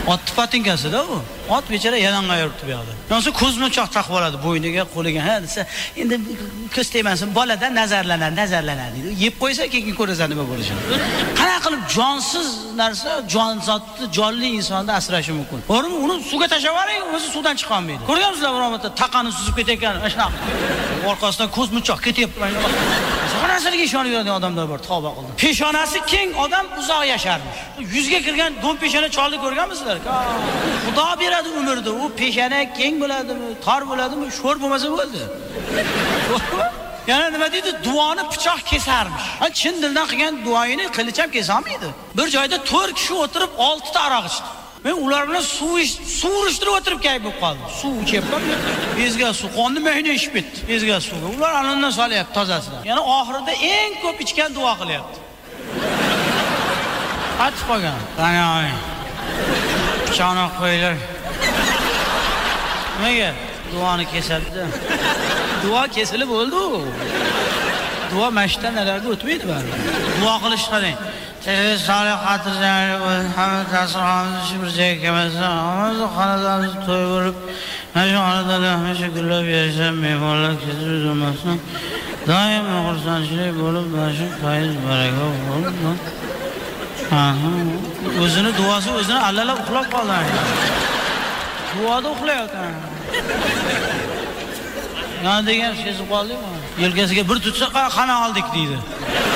Ot patinkasida u. Ot bechara yalang'och yuribdi bu yoqda. Yo'qsa ko'zmunchoq taqib oladi bo'yniga, qo'liga. Ha desa, endi ko'z tegmasin, boladan nazarlanadi. Yeb qo'ysa keyin ko'rasan nima bo'lishini. Qanaqa qilib jonsiz narsa, jonzotni, jonli insonni asrashi mumkin. To'g'rimi? Uni suvga tashlab yuboring, o'zi suvdan chiqa olmaydi. Ko'rganmisizlar biromatda taqani suzib ketayotgan, shunaqa. Orqasidan ko'zmunchoq ketyapti. Narsaga ishonib yuradigan odamlar bor, tavba qildim. Peshonasi keng odam uzoq yasharmish. Yuzga kirgan do'm peshona cholni ko'rganmisizlar? Xudo beradi umrni. U peshona keng bo'ladimi, tor bo'ladimi, sho'r bo'lmasa bo'ldi. Yana nima deydi? Duoni pichoq kesarmish. Chin dildan qilgan duoyini qilich ham kesa olmaydi. Bir joyda 4 kishi o'tirib 6 ta aroq ichdi. Men ular bilan suv urishtirib o'tirib kayf bo'lib qoldim. Suv ichib, bezga suv, qonni mayna ishib ketdi. Bezga suv. Ular anondan solyapti tozasidan. Yana oxirida eng ko'p ichgan duo qilyapti. Qatib qolgan. Qani oling. Pichoqni qo'yinglar. Nimaga? Duoni kesadi-da. Duo kesilib bo'ldi u. Duo mashdan nalarga o'tmaydi baribir. Duo qilish qarang. Salih xotirjamlik bo'lsin, hamma tasirimiz shu bir joyga kelmasa, hamma xonadonimiz to'y bo'lib, mana shu xonadonda hamisha gullab yashab, mehmonlar ketib o'tmasin. Doim xursandchilik bo'lib, mana shu fayz baraka bo'lib. O'zini duosi o'zini allalab uxlab qoldi. Duoda uxlayapti. Yana degan sezib qoldingmi? Yelkasiga bir tutsa qana oldik deydi.